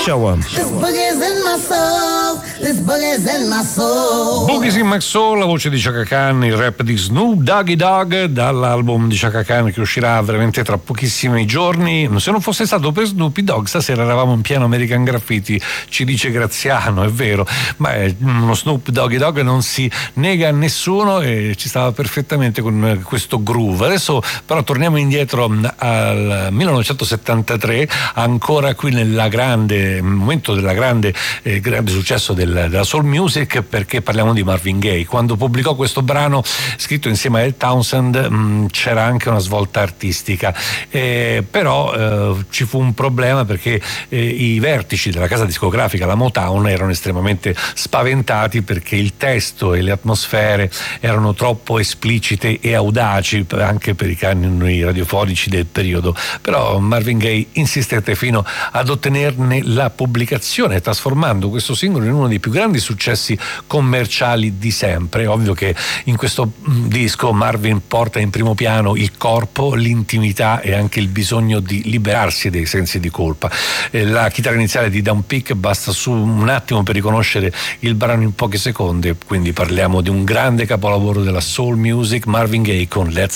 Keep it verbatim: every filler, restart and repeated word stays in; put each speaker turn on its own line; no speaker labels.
Show.
This boogie's in my soul. This boogie's in my soul.
Boogies in My Soul, la voce di Chaka Khan, il rap di Snoop Doggy Dogg dall'album di Chaka Khan che uscirà veramente tra pochissimi giorni. Se non fosse stato per Snoopy Dogg stasera eravamo in pieno American Graffiti, ci dice Graziano, è vero, ma è uno Snoop Doggy Dogg non si nega a nessuno e ci stava perfettamente con questo groove. Adesso però torniamo indietro al millenovecentosettantatré, ancora qui nella grande momento della grande, eh, grande successo del, della soul music, perché parliamo di Marvin Gaye. Quando pubblicò questo brano scritto insieme a El Townsend mh, c'era anche una svolta artistica, eh, però eh, ci fu un problema perché eh, i vertici della casa discografica, la Motown, erano estremamente spaventati perché il testo e le atmosfere erano troppo esplicite e audaci anche per i canoni radiofonici del periodo. Però Marvin Gaye insistette fino ad ottenerne la pubblicazione, trasformando questo singolo in uno dei più grandi successi commerciali di sempre. È ovvio che in questo disco Marvin porta in primo piano il corpo, l'intimità e anche il bisogno di liberarsi dei sensi di colpa. La chitarra iniziale di Don Peak basta su un attimo per riconoscere il brano in pochi secondi, quindi parliamo di un grande capolavoro della soul music, Marvin Gaye con Let's